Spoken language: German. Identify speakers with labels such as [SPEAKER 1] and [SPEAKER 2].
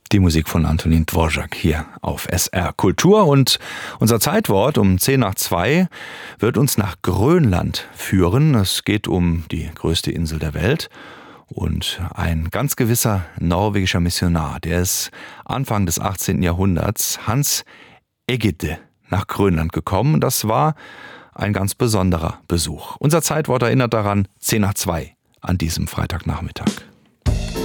[SPEAKER 1] Die Musik von Antonin Dvorak hier auf SR Kultur, und unser Zeitwort um 1:10 wird uns nach Grönland führen. Es geht um die größte Insel der Welt und ein ganz gewisser norwegischer Missionar, der ist Anfang des 18. Jahrhunderts, Hans Egede, nach Grönland gekommen. Das war ein ganz besonderer Besuch. Unser Zeitwort erinnert daran 1:10 an diesem Freitagnachmittag.